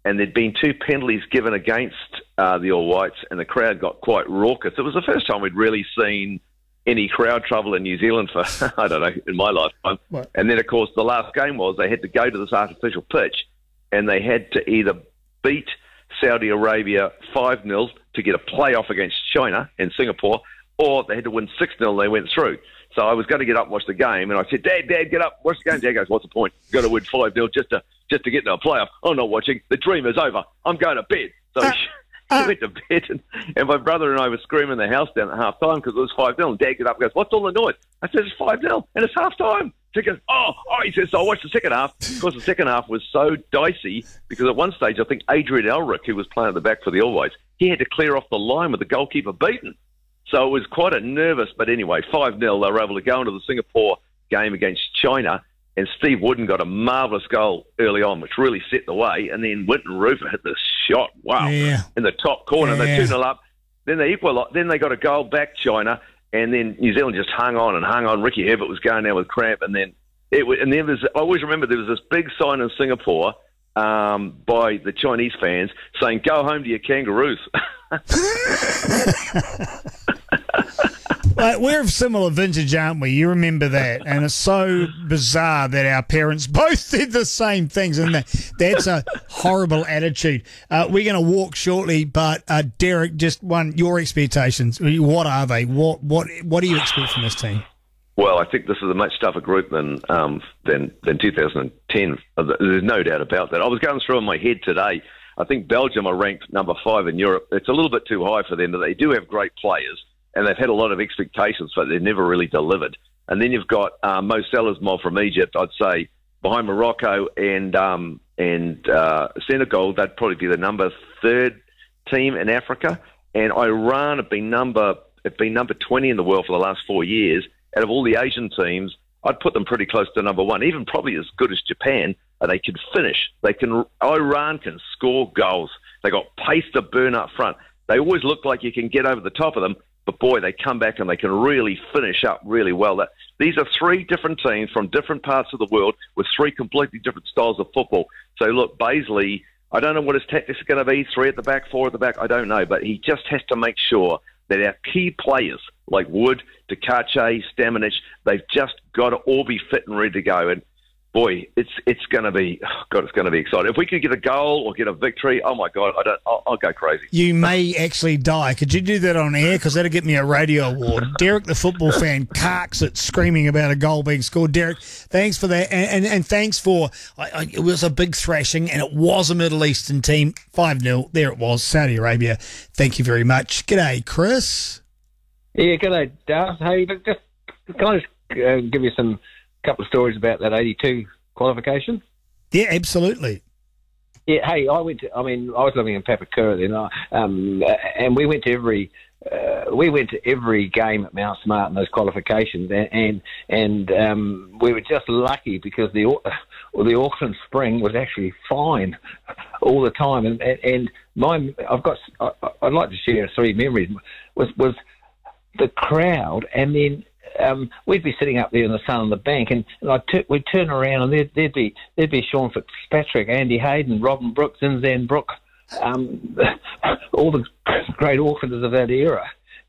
and there'd been 2 penalties given against the All Whites, and the crowd got quite raucous. It was the first time we'd really seen any crowd trouble in New Zealand for, I don't know, in my lifetime. What? And then, of course, the last game was they had to go to this artificial pitch, and they had to either beat Saudi Arabia 5-0 to get a playoff against China and Singapore, or they had to win 6-0 and they went through. So I was going to get up and watch the game, and I said, Dad, get up, watch the game. Dad goes, what's the point? You've got to win 5-0 just to get into a playoff. I'm not watching. The dream is over. I'm going to bed. So he went to bed, and my brother and I were screaming the house down at half-time because it was 5-0. And Dad got up and goes, what's all the noise? I said, it's 5-0, and it's half-time. So he goes, he says, so I watched the second half. Of course, the second half was so dicey because at one stage, I think Adrian Elric, who was playing at the back for the All Whites, he had to clear off the line with the goalkeeper beaten. So it was quite a nervous, but anyway, 5-0, they were able to go into the Singapore game against China, and Steve Wooden got a marvellous goal early on, which really set the way, and then Winton Rufer hit this shot, in the top corner, they're 2-0 up, then they equalised, then they got a goal back, China, and then New Zealand just hung on. Ricky Herbert was going down with cramp, and then I always remember there was this big sign in Singapore by the Chinese fans saying, go home to your kangaroos. We're of similar vintage, aren't we? You remember that. And it's so bizarre that our parents both did the same things. And that's a horrible attitude. We're going to walk shortly, but Derek, just your expectations. What are they? What do you expect from this team? Well, I think this is a much tougher group than 2010. There's no doubt about that. I was going through in my head today. I think Belgium are ranked number 5 in Europe. It's a little bit too high for them, but they do have great players, and they've had a lot of expectations, but they've never really delivered. And then you've got Mo Salah's mob from Egypt, I'd say, behind Morocco and Senegal. They'd probably be the number 3rd team in Africa. And Iran have been number 20 in the world for the last 4 years. Out of all the Asian teams, I'd put them pretty close to number 1, even probably as good as Japan. They can finish. Iran can score goals. They got pace to burn up front. They always look like you can get over the top of them, but boy, they come back and they can really finish up really well. These are 3 different teams from different parts of the world with 3 completely different styles of football. So look, Baisley, I don't know what his tactics are going to be, 3 at the back, 4 at the back, I don't know, but he just has to make sure that our key players like Wood, Takache, Stamanic, they've just got to all be fit and ready to go. And boy, it's going to be, it's going to be exciting. If we could get a goal or get a victory, oh my God, I'll go crazy. You may actually die. Could you do that on air? Because that'll get me a radio award. Derek, the football fan, carks it, screaming about a goal being scored. Derek, thanks for that, and thanks for. It was a big thrashing, and it was a Middle Eastern team, 5-0. There it was, Saudi Arabia. Thank you very much. G'day, Chris. Yeah, g'day, Darth. Hey, look, can I just give you some couple of stories about that 82 qualification? Yeah, absolutely. Yeah, hey, I was living in Papakura then, and we went to every game at Mount Smart in those qualifications, and we were just lucky because the Auckland Spring was actually fine all the time, and I'd like to share 3 memories. Was the crowd, and then we'd be sitting up there in the sun on the bank, and we'd turn around, and there'd be Sean Fitzpatrick, Andy Hayden, Robin Brooks, Inzan Brook, all the great Aucklanders of that era,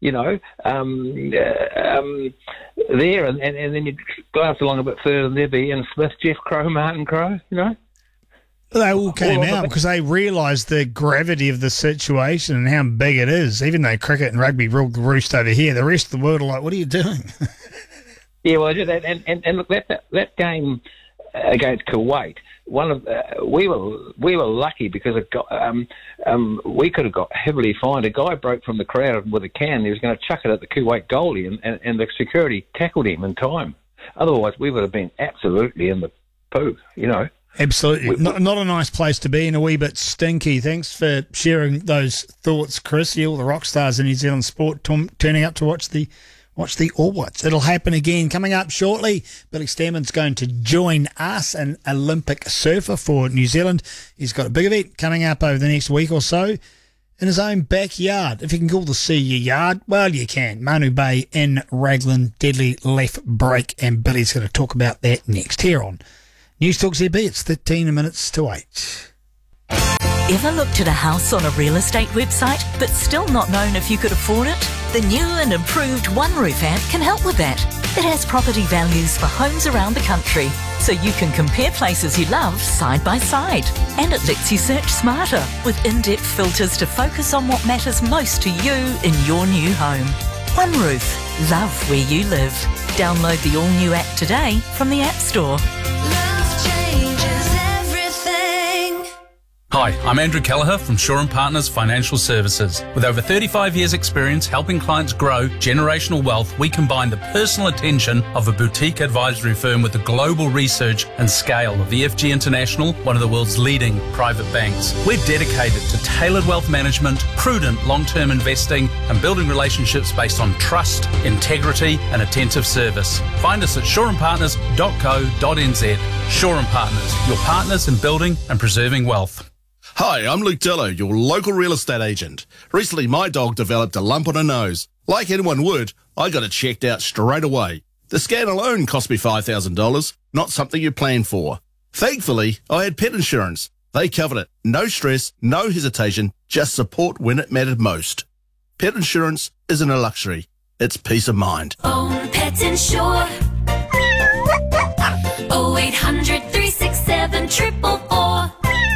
there, and then you'd glance along a bit further, and there'd be Ian Smith, Jeff Crow, Martin Crow, They all came out because they realised the gravity of the situation and how big it is. Even though cricket and rugby ruled the roost over here, the rest of the world are like, what are you doing? Yeah, well, I did that. And look, that game against Kuwait, we were lucky because we could have got heavily fined. A guy broke from the crowd with a can. He was going to chuck it at the Kuwait goalie, and the security tackled him in time. Otherwise, we would have been absolutely in the poo, Absolutely. Not a nice place to be, and a wee bit stinky. Thanks for sharing those thoughts, Chris. You all the rock stars in New Zealand sport turning up to watch the All Whites. It'll happen again. Coming up shortly, Billy Stammen's going to join us, an Olympic surfer for New Zealand. He's got a big event coming up over the next week or so in his own backyard. If you can call the sea your yard, well, you can. Manu Bay in Raglan, deadly left break, and Billy's going to talk about that next here on News Talk ZB. It's 13 minutes to 8. Ever looked at a house on a real estate website but still not known if you could afford it? The new and improved OneRoof app can help with that. It has property values for homes around the country, so you can compare places you love side by side. And it lets you search smarter with in-depth filters to focus on what matters most to you in your new home. OneRoof. Love where you live. Download the all-new app today from the App Store. Love changes everything. Hi, I'm Andrew Kelleher from Shaw & Partners Financial Services. With over 35 years' experience helping clients grow generational wealth, we combine the personal attention of a boutique advisory firm with the global research and scale of EFG International, one of the world's leading private banks. We're dedicated to tailored wealth management, prudent long-term investing, and building relationships based on trust, integrity, and attentive service. Find us at shawandpartners.co.nz. Shaw & Partners, your partners in building and preserving wealth. Hi, I'm Luke Dello, your local real estate agent. Recently, my dog developed a lump on her nose. Like anyone would, I got it checked out straight away. The scan alone cost me $5,000, not something you plan for. Thankfully, I had pet insurance. They covered it. No stress, no hesitation, just support when it mattered most. Pet insurance isn't a luxury. It's peace of mind. Own Pet Insure. 0800 367 444.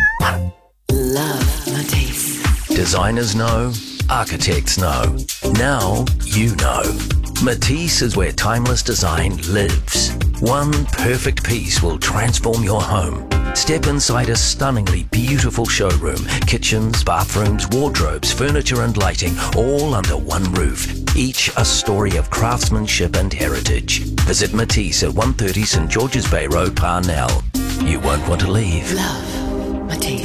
Love Matisse. Designers know, architects know. Now you know. Matisse is where timeless design lives. One perfect piece will transform your home. Step inside a stunningly beautiful showroom. Kitchens, bathrooms, wardrobes, furniture and lighting, all under one roof. Each a story of craftsmanship and heritage. Visit Matisse at 130 St George's Bay Road, Parnell. You won't want to leave. Love Matisse.